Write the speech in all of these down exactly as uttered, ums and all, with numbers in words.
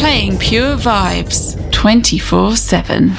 Playing pure vibes twenty-four seven.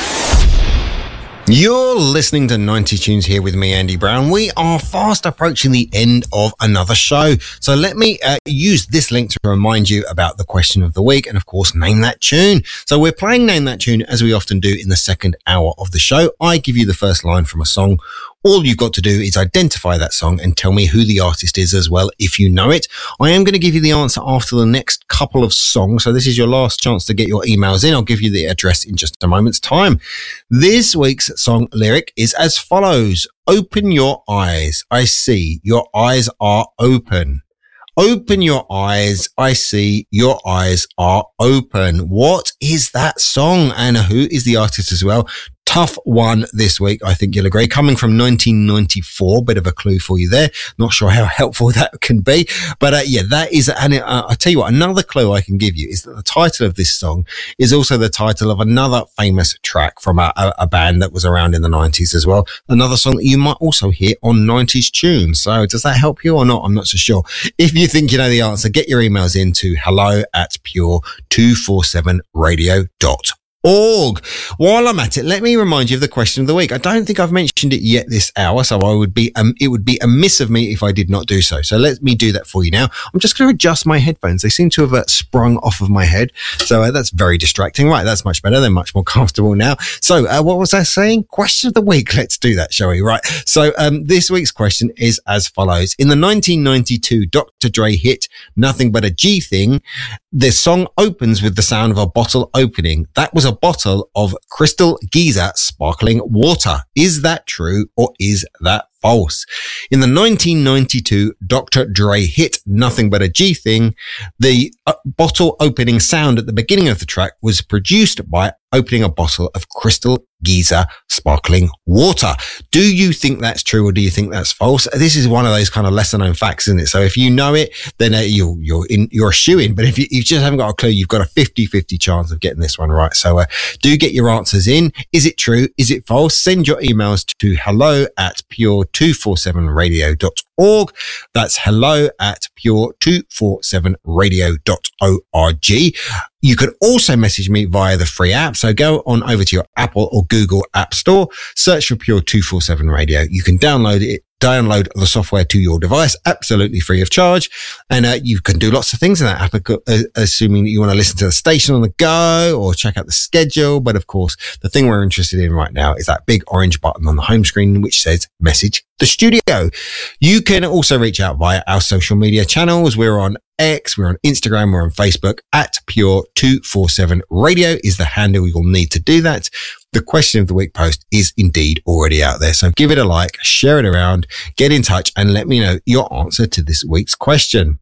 You're listening to ninety Tunes here with me, Andy Brown. We are fast approaching the end of another show. So let me uh, use this link to remind you about the question of the week and, of course, Name That Tune. So we're playing Name That Tune as we often do in the second hour of the show. I give you the first line from a song. All you've got to do is identify that song and tell me who the artist is as well, if you know it. I am going to give you the answer after the next couple of songs. So this is your last chance to get your emails in. I'll give you the address in just a moment's time. This week's song lyric is as follows. Open your eyes. I see your eyes are open. Open your eyes. I see your eyes are open. What is that song? And who is the artist as well? Tough one this week, I think you'll agree. Coming from nineteen ninety-four, bit of a clue for you there. Not sure how helpful that can be. But uh, yeah, that is, and uh, I tell you what, another clue I can give you is that the title of this song is also the title of another famous track from a, a, a band that was around in the nineties as well. Another song that you might also hear on nineties Tunes. So does that help you or not? I'm not so sure. If you think you know the answer, get your emails in to hello at pure two forty-seven radio dot org. While I'm at it, let me remind you of the question of the week. I don't think I've mentioned it yet this hour, so I would be um, it would be amiss of me if I did not do so. So let me do that for you now. I'm just going to adjust my headphones. They seem to have uh, sprung off of my head, so uh, that's very distracting. Right, that's much better. They're much more comfortable now. So uh, what was I saying? Question of the week. Let's do that, shall we? Right. So um, this week's question is as follows. In the nineteen ninety-two Doctor Dre hit Nothing But a G Thing, the song opens with the sound of a bottle opening. That was a bottle of Crystal Geyser sparkling water. Is that true or is that false? In the nineteen ninety-two Doctor Dre hit Nothing But a G Thing, the uh, bottle opening sound at the beginning of the track was produced by opening a bottle of Crystal Geyser sparkling water. Do you think that's true or do you think that's false? This is one of those kind of lesser known facts, isn't it? So if you know it, then uh, you're, you're in, you're a shoo-in. But if you, you just haven't got a clue, you've got a fifty-fifty chance of getting this one right. So uh, do get your answers in. Is it true? Is it false? Send your emails to hello at pure two forty-seven radio dot org. That's hello at pure two forty-seven radio dot org. You can also message me via the free app. So go on over to your Apple or Google App Store, search for Pure two forty-seven Radio. You can download it, download the software to your device, absolutely free of charge. And uh, you can do lots of things in that app, uh, assuming that you want to listen to the station on the go or check out the schedule. But of course, the thing we're interested in right now is that big orange button on the home screen, which says message the studio. You can also reach out via our social media channels. We're on X, we're on Instagram, we're on Facebook. At Pure two forty-seven Radio is the handle you'll need to do that. The question of the week post is indeed already out there. So give it a like, share it around, get in touch and let me know your answer to this week's question.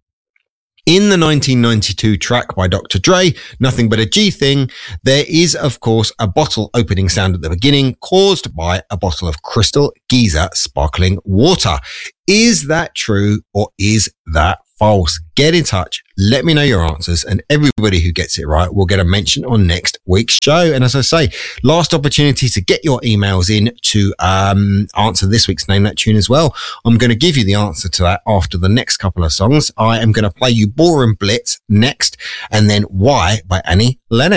In the nineteen ninety-two track by Doctor Dre, Nothing But a G Thing, there is, of course, a bottle opening sound at the beginning caused by a bottle of Crystal Geyser sparkling water. Is that true or is that false? Get in touch. Let me know your answers and everybody who gets it right will get a mention on next week's show. And as I say, last opportunity to get your emails in to um, answer this week's Name That Tune as well. I'm going to give you the answer to that after the next couple of songs. I am going to play you Ballroom Blitz next and then Why by Annie Lennox.